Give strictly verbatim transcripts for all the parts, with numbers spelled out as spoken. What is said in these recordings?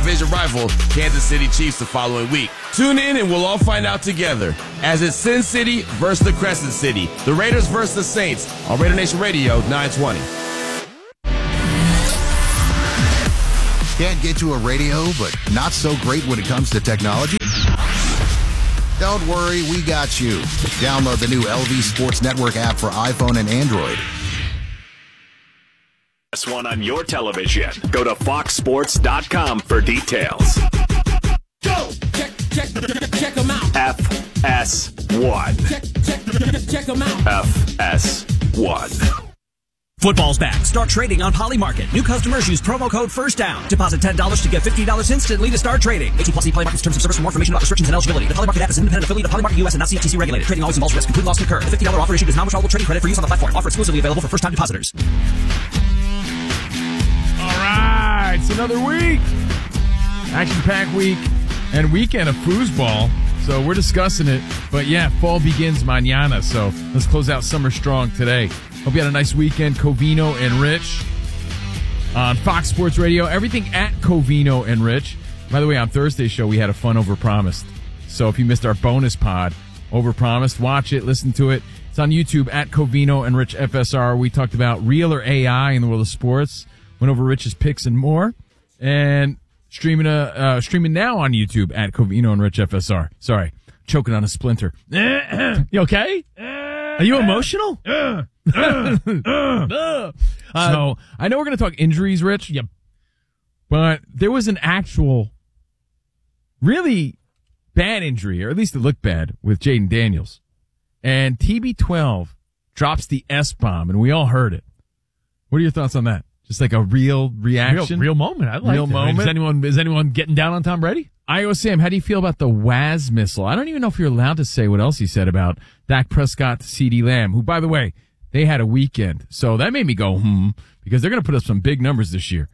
division rival Kansas City Chiefs the following week. Tune in and we'll all find out together as it's Sin City versus the Crescent City, the Raiders versus the Saints on Raider Nation Radio nine twenty. Can't get to a radio, but not so great when it comes to technology? Don't worry, we got you. Download the new L V Sports Network app for iPhone and Android. This one on your television. Go to fox sports dot com for details. Go! Check, check, check them out. F S one. Check, check, check them out. F S one. Football's back. Start trading on Polymarket. New customers use promo code FIRSTDOWN. Deposit ten dollars to get fifty dollars instantly to start trading. eighteen plus E Polymarket's terms of service for more information about restrictions and eligibility. The Polymarket app is an independent affiliate of Polymarket U S and not C F T C regulated. Trading always involves risk. Complete loss can occur. The fifty dollars offer issued is non-withdrawable trading credit for use on the platform. Offer exclusively available for first-time depositors. All right, it's another week. Action-packed week and weekend of foosball. So we're discussing it. But yeah, fall begins mañana. So let's close out summer strong today. Hope you had a nice weekend. Covino and Rich on Fox Sports Radio. Everything at Covino and Rich. By the way, on Thursday's show, we had a fun Overpromised. So if you missed our bonus pod, Overpromised, watch it, listen to it. It's on YouTube at Covino and Rich F S R. We talked about real or A I in the world of sports. Went over Rich's picks and more. And streaming, uh, uh, streaming now on YouTube at Covino and Rich F S R. Sorry, choking on a splinter. You okay? Are you emotional? Uh, uh, uh. So I know we're going to talk injuries, Rich. Yep. But there was an actual, really bad injury, or at least it looked bad, with Jaden Daniels. And T B twelve drops the S-bomb, and we all heard it. What are your thoughts on that? Just like a real reaction? Real, real moment. I like real it. moment. Is anyone, is anyone getting down on Tom Brady? I O Sam, how do you feel about the W A S missile? I don't even know if you're allowed to say what else he said about Dak Prescott to CeeDee Lamb, who, by the way, they had a weekend. So that made me go, hmm, because they're going to put up some big numbers this year.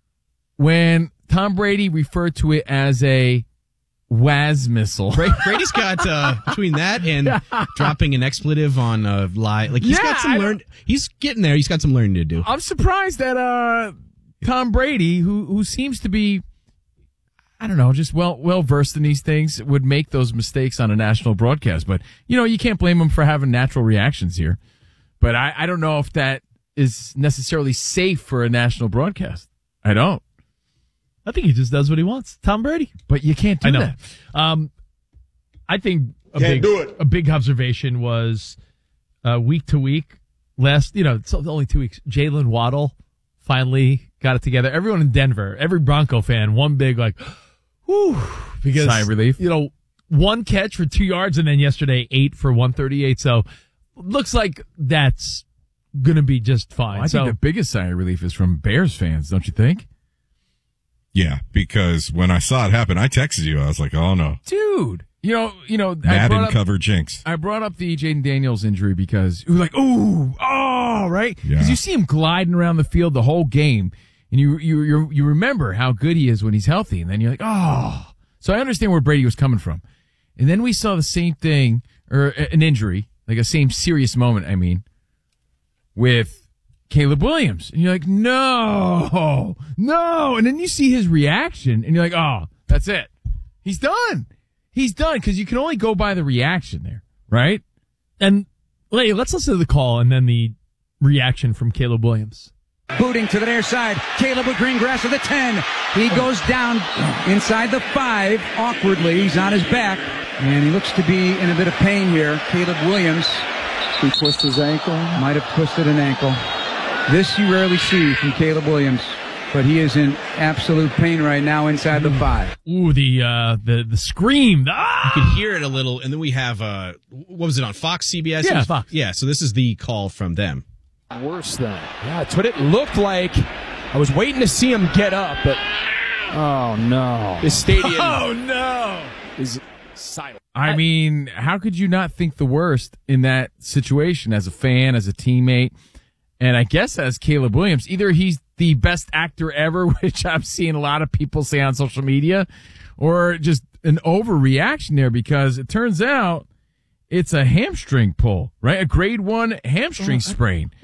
When Tom Brady referred to it as a W A S missile. Brady's got, uh, between that and dropping an expletive on a lie, like he's yeah, got some learn. He's getting there. He's got some learning to do. I'm surprised that uh, Tom Brady, who who seems to be, I don't know, just well well versed in these things, would make those mistakes on a national broadcast. But, you know, you can't blame him for having natural reactions here. But I, I don't know if that is necessarily safe for a national broadcast. I don't. I think he just does what he wants. Tom Brady. But you can't do I know. that. Um, I think a Can't big, do it. a big observation was uh, week to week. Last, you know, it's only two weeks. Jalen Waddle finally got it together. Everyone in Denver, every Bronco fan, one big like, whew, because sigh of relief. You know, one catch for two yards, and then yesterday eight for one thirty-eight. So looks like that's gonna be just fine. Well, I so, think the biggest sigh of relief is from Bears fans, don't you think? Yeah, because when I saw it happen, I texted you. I was like, oh, no. Dude, you know, you know, I Madden brought up, cover jinx. I brought up the Jaden Daniels injury because it was like, ooh, oh, right? Because Yeah. you see him gliding around the field the whole game, and you you you you remember how good he is when he's healthy, and then you're like, oh. So I understand where Brady was coming from. And then we saw the same thing, or an injury, like a same serious moment, I mean, with Caleb Williams. And you're like, no, no. And then you see his reaction, and you're like, oh, that's it. He's done. He's done, because you can only go by the reaction there, right? and hey, let's listen to the call and then the reaction from Caleb Williams. Booting to the near side. Caleb with green grass at the ten. He goes down inside the five awkwardly. He's on his back, and he looks to be in a bit of pain here. Caleb Williams. He twisted his ankle. Might have twisted an ankle. This you rarely see from Caleb Williams, but he is in absolute pain right now inside the five. Ooh, the uh, the the scream. Ah! You can hear it a little, and then we have, uh, what was it, on Fox, C B S? Yeah, It was- Fox. Yeah, so this is the call from them. Worse than. Yeah, that's what it looked like. I was waiting to see him get up, but oh no. This stadium Oh, no. is silent. I mean, how could you not think the worst in that situation as a fan, as a teammate, and I guess as Caleb Williams? Either he's the best actor ever, which I'm seeing a lot of people say on social media, or just an overreaction there, because it turns out it's a hamstring pull, right? A grade one hamstring sprain. Well,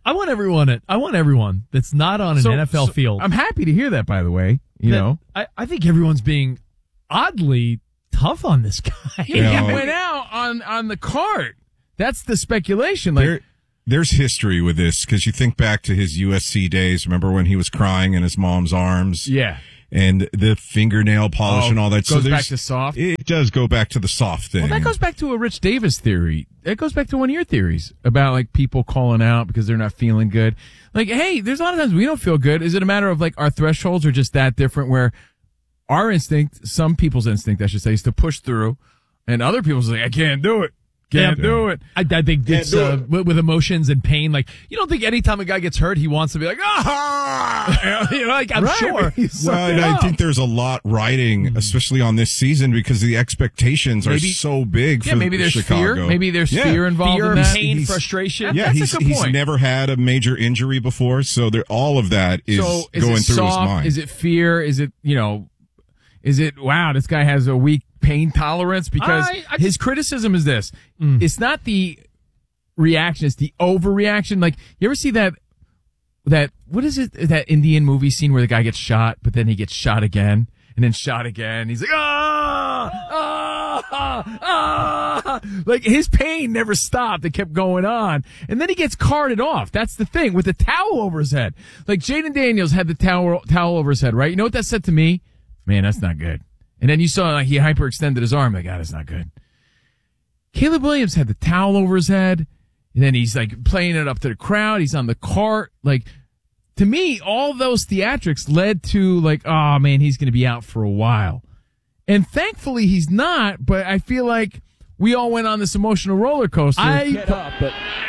I want everyone. At, I want everyone that's not on an So- N F L so field. I'm happy to hear that, by the way. You that- know, I, I think everyone's being oddly tough on this guy. yeah, No. he went out on on the cart. That's the speculation. Like, There, there's history with this because you think back to his U S C days. Remember when he was crying in his mom's arms? yeah, And the fingernail polish Oh, and all that. goes back there's- to soft? It does go back to the soft thing. well, that goes back to a Rich Davis theory. That goes back to one of your theories about like people calling out because they're not feeling good. Like, hey, there's a lot of times we don't feel good. Is it a matter of like our thresholds are just that different? Where our instinct, some people's instinct, I should say, is to push through, and other people's like, I can't do it. Can't Yeah. do it. I, I think it's do uh, with, with emotions and pain. Like you don't think anytime a guy gets hurt, he wants to be like, ah, you know, like I'm Right. sure. He's Well, and I think there's a lot riding, especially on this season, because the expectations are Maybe- so big Yeah, for maybe there's Chicago. fear. Maybe there's Yeah. fear involved Fear, in that. pain, He's- frustration. Yeah, That's a he's good he's point. never had a major injury before, so there, all of that is so is going it through soft? his mind. Is it fear? Is it, you know, is it, wow, this guy has a weak pain tolerance? Because I- I his criticism is this. It's not the reaction, it's the overreaction. Like, you ever see that, that, what is it, that Indian movie scene where the guy gets shot, but then he gets shot again, and then shot again. He's like, ah, ah, ah. Like, his pain never stopped. It kept going on. And then he gets carted off. That's the thing, with the towel over his head. Like, Jaden Daniels had the towel, towel over his head, right? You know what that said to me? Man, that's not good. And then you saw like he hyperextended his arm. Like, God, that's not good. Caleb Williams had the towel over his head, and then he's like playing it up to the crowd. He's on the cart. Like, to me, all those theatrics led to like, oh man, he's going to be out for a while. And thankfully he's not, but I feel like we all went on this emotional roller coaster. I Get up, but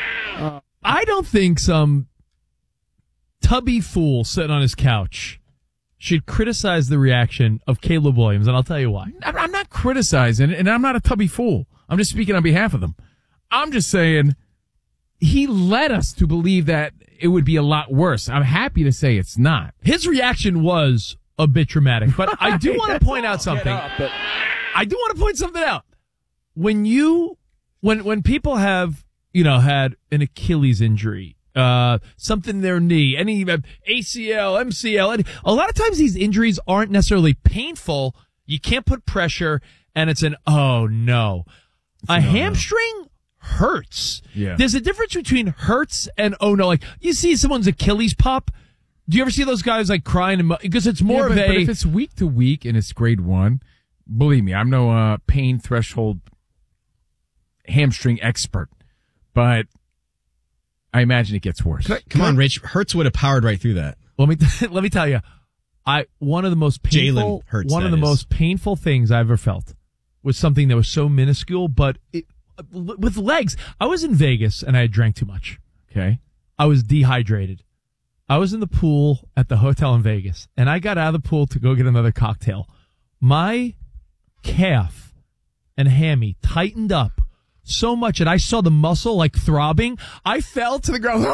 I don't think some tubby fool sitting on his couch should criticize the reaction of Caleb Williams, and I'll tell you why. I'm I'm not criticizing, and I'm not a tubby fool. I'm just speaking on behalf of them. I'm just saying he led us to believe that it would be a lot worse. I'm happy to say it's not. His reaction was a bit dramatic, but I do want to point out get something. up, but I do want to point something out. When you, when when people have, you know, had an Achilles injury, uh, something in their knee, any uh, A C L, M C L, any, a lot of times these injuries aren't necessarily painful. You can't put pressure, and it's an oh no. A hamstring hurts. Yeah. There's a difference between hurts and oh no. Like you see someone's Achilles pop. Do you ever see those guys like crying? And, because it's more Yeah, but, of a. but if it's week to week and it's grade one, believe me, I'm no uh, pain threshold hamstring expert, but I imagine it gets worse. Come on, Rich. Hurts would have powered right through that. Let me let me tell you, I one of the most painful Jalen Hurts, one of that the is. most painful things I ever felt was something that was so minuscule, but it, with legs. I was in Vegas and I drank too much. Okay. I was dehydrated. I was in the pool at the hotel in Vegas, and I got out of the pool to go get another cocktail. My calf and hammy tightened up so much that I saw the muscle like throbbing. I fell to the ground.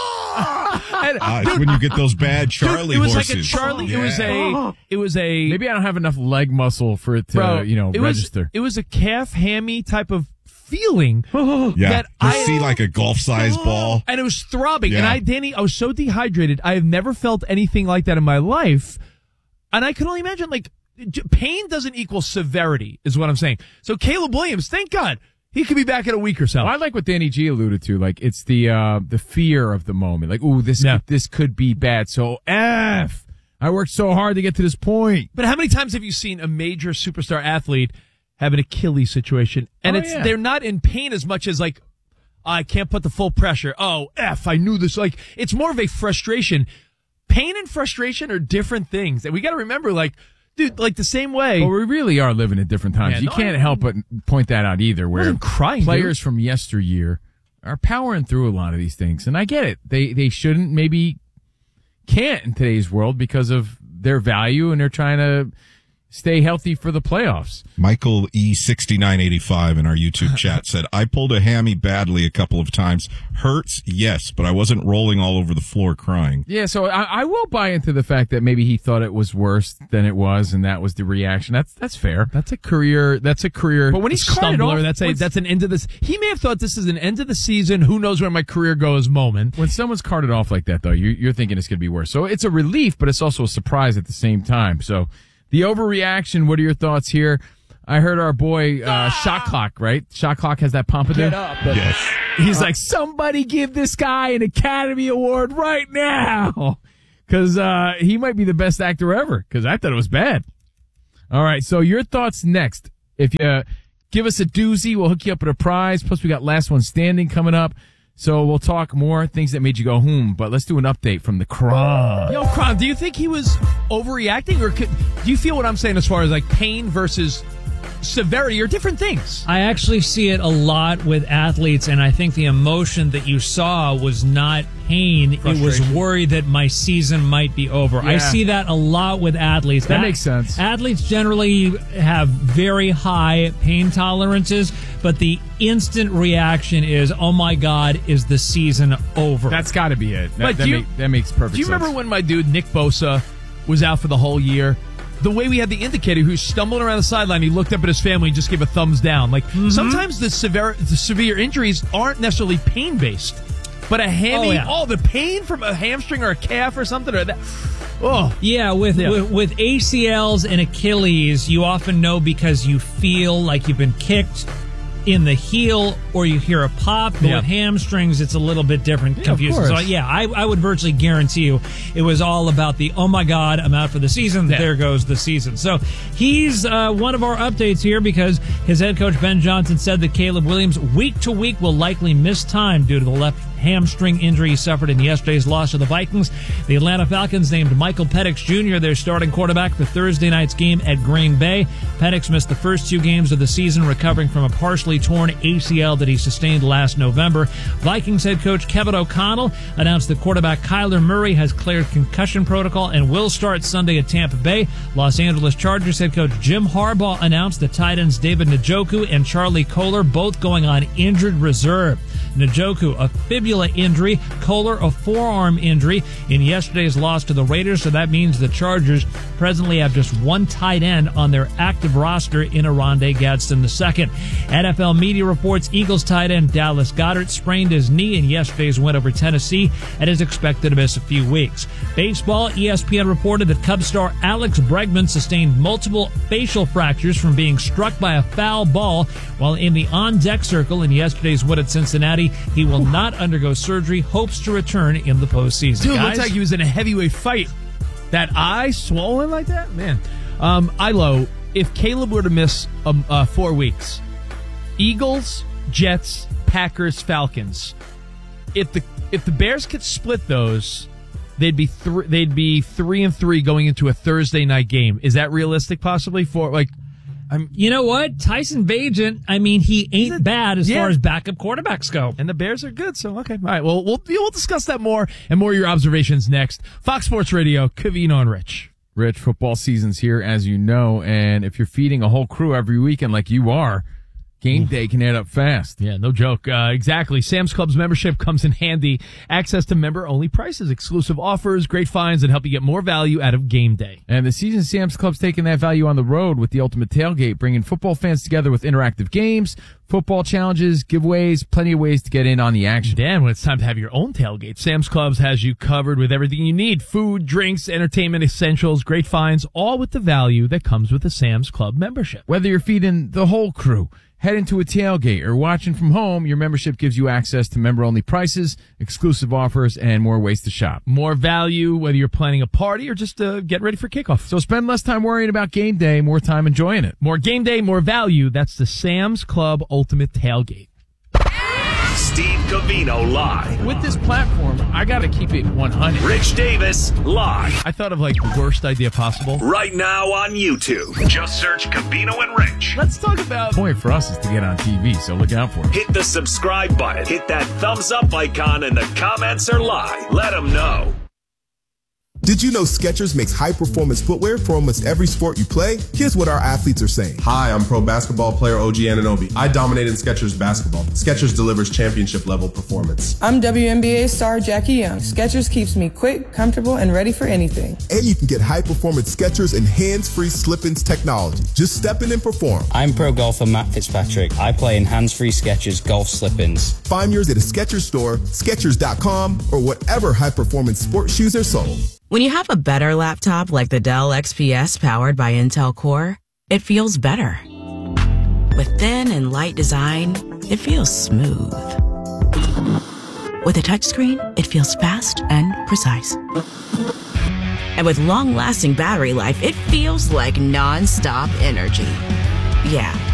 And, Ah, it's when you get those bad Charlie dude, it was horses. like a Charlie. It was Yeah. a. It was a. Maybe I don't have enough leg muscle for it to, bro, you know, it register. Was, it was a calf hammy type of feeling. Yeah, that just I see like a golf-sized ball. and it was throbbing. Yeah. And I, Danny, I was so dehydrated. I have never felt anything like that in my life. And I can only imagine, like, j- pain doesn't equal severity, is what I'm saying. So Caleb Williams, thank God, he could be back in a week or so. Well, I like what Danny G alluded to. Like, it's the uh, the fear of the moment. Like, ooh, this Yeah. could, this could be bad. So F. I worked so hard to get to this point. But how many times have you seen a major superstar athlete have an Achilles situation, and Oh, it's yeah. they're not in pain as much as like I can't put the full pressure. Oh, F, I knew this. Like it's more of a frustration. Pain and frustration are different things, and we got to remember, like, dude, like the same way. Well, we really are living at different times. Yeah, you no, can't I- help but point that out either. Where wasn't crying, players dude. from yesteryear are powering through a lot of these things, and I get it. They they shouldn't, maybe can't in today's world because of their value, and they're trying to, stay healthy for the playoffs. Michael E sixty-nine eighty-five in our YouTube chat said, I pulled a hammy badly a couple of times. Hurts, yes, but I wasn't rolling all over the floor crying. Yeah, so I, I will buy into the fact that maybe he thought it was worse than it was, and that was the reaction. That's that's fair. That's a career. That's a career. But when he's stumbler, that's a that's an end of this. He may have thought this is an end of the season. Who knows where my career goes? Moment. When someone's carted off like that, though, you're, you're thinking it's going to be worse. So it's a relief, but it's also a surprise at the same time. So the overreaction. What are your thoughts here? I heard our boy uh, ah! Shot Clock, right? Shot Clock has that pompadour. Get up. But yes. He's like, somebody give this guy an Academy Award right now. Because uh, he might be the best actor ever. Because I thought it was bad. All right, so your thoughts next. If you uh, give us a doozy, we'll hook you up with a prize. Plus, we got Last One Standing coming up. So we'll talk more things that made you go, hmm. But let's do an update from the Kron. Yo, Kron, do you think he was overreacting? Or could, do you feel what I'm saying as far as like pain versus severity are different things? I actually see it a lot with athletes, and I think the emotion that you saw was not pain. It was worry that my season might be over. Yeah. I see that a lot with athletes. That, that makes sense. Athletes generally have very high pain tolerances, but the instant reaction is, oh my God, is the season over? That's got to be it. That, But that, do you- make, that makes perfect sense. Do you remember when my dude Nick Bosa was out for the whole year? The way we had the indicator, who's stumbling around the sideline, he looked up at his family and just gave a thumbs down. Like, Mm-hmm. sometimes the severe, the severe injuries aren't necessarily pain-based, but a hammy, Oh, yeah. oh, the pain from a hamstring or a calf or something, or that, oh. Yeah, with, Yeah. with with A C Ls and Achilles, you often know because you feel like you've been kicked in the heel or you hear a pop. But Yeah. with hamstrings, it's a little bit different, Yeah, of confusing. So, course. yeah, I, I would virtually guarantee you it was all about the, oh, my God, I'm out for the season. Yeah. There goes the season. So he's uh, one of our updates here because his head coach, Ben Johnson, said that Caleb Williams, week to week, will likely miss time due to the left hamstring injury he suffered in yesterday's loss to the Vikings. The Atlanta Falcons named Michael Penix Junior their starting quarterback for Thursday night's game at Green Bay. Penix missed the first two games of the season, recovering from a partially torn A C L that he sustained last November. Vikings head coach Kevin O'Connell announced that quarterback Kyler Murray has cleared concussion protocol and will start Sunday at Tampa Bay. Los Angeles Chargers head coach Jim Harbaugh announced that tight ends David Njoku and Charlie Kolar both going on injured reserve. Njoku, a fibula injury, Kolar, a forearm injury in yesterday's loss to the Raiders, so that means the Chargers presently have just one tight end on their active roster in Arondé Gadsden the second. N F L media reports Eagles tight end Dallas Goedert sprained his knee in yesterday's win over Tennessee and is expected to miss a few weeks. Baseball, E S P N reported that Cubs star Alex Bregman sustained multiple facial fractures from being struck by a foul ball while in the on-deck circle in yesterday's win at Cincinnati. He will not undergo surgery, hopes to return in the postseason. Dude, Guys? looks like he was in a heavyweight fight. That eye swollen like that? Man. Um, Ilo, if Caleb were to miss um, uh, four weeks, Eagles, Jets, Packers, Falcons, if the if the Bears could split those, they'd be th- they'd be three and three going into a Thursday night game. Is that realistic? Possibly for like. I'm, you know what? Tyson Bagent, I mean, he ain't bad as yeah. far as backup quarterbacks go. And the Bears are good, so okay. All right, well, we'll we'll discuss that more and more of your observations next. Fox Sports Radio, Covino and Rich. Rich, football season's here, as you know, and if you're feeding a whole crew every weekend like you are, game day can add up fast. Yeah, no joke. Uh, exactly. Sam's Club's membership comes in handy. Access to member-only prices, exclusive offers, great finds, and help you get more value out of game day. And the season Sam's Club's taking that value on the road with the Ultimate Tailgate, bringing football fans together with interactive games, football challenges, giveaways, plenty of ways to get in on the action. Dan, when it's time to have your own tailgate, Sam's Club's has you covered with everything you need. Food, drinks, entertainment essentials, great finds, all with the value that comes with a Sam's Club membership. Whether you're feeding the whole crew, heading to a tailgate, or watching from home, your membership gives you access to member-only prices, exclusive offers, and more ways to shop. More value, whether you're planning a party or just uh, get ready for kickoff. So spend less time worrying about game day, more time enjoying it. More game day, more value. That's the Sam's Club Ultimate Tailgate. Steve Covino live. With this platform, I got to keep it one hundred. Rich Davis live. I thought of like the worst idea possible. Right now on YouTube. Just search Covino and Rich. Let's talk about. The point for us is to get on T V, so look out for it. Hit the subscribe button. Hit that thumbs up icon, and the comments are live. Let them know. Did you know Skechers makes high-performance footwear for almost every sport you play? Here's what our athletes are saying. Hi, I'm pro basketball player O G Anunoby. I dominate in Skechers basketball. Skechers delivers championship-level performance. I'm W N B A star Jackie Young. Skechers keeps me quick, comfortable, and ready for anything. And you can get high-performance Skechers and hands-free slip-ins technology. Just step in and perform. I'm pro golfer Matt Fitzpatrick. I play in hands-free Skechers golf slip-ins. Find yours at a Skechers store, Skechers dot com, or whatever high-performance sports shoes are sold. When you have a better laptop like the Dell X P S powered by Intel Core, it feels better. With thin and light design, it feels smooth. With a touchscreen, it feels fast and precise. And with long-lasting battery life, it feels like non-stop energy. Yeah,